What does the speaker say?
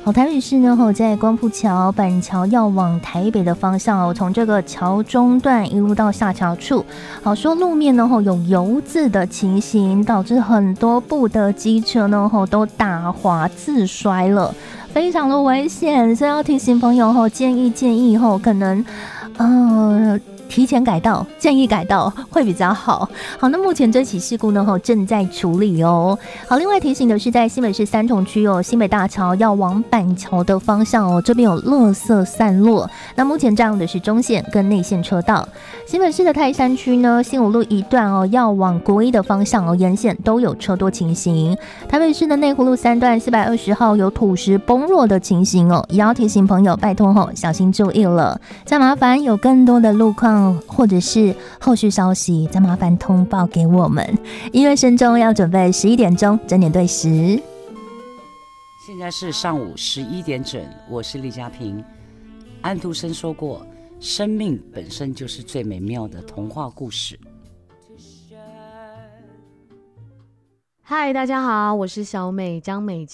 台北市呢在光复桥、板桥要往台北的方向从这个桥中段一路到下桥处，说路面呢有油渍的情形，导致很多步的机车呢都打滑自摔了，非常的危险，所以要提醒朋友建议可能提前改道，建议改道会比较好。好，那目前这起事故呢正在处理哦。好，另外提醒的是，在新北市三重区新北大桥要往板桥的方向这边有垃圾散落。那目前占用的是中线跟内线车道。新北市的泰山区呢，新武路一段要往国一的方向沿线都有车多情形。台北市的内湖路3段420号有土石崩落的情形也要提醒朋友拜托小心注意了。再麻烦有更多的路况或者是后续消息，再麻烦通报给我们。音乐声中要准备11点钟整点对时。 现在是上午11点整，我是李佳萍。安徒生说过，生命本身就是最美妙的童话故事。 嗨，大家好，我是小美张美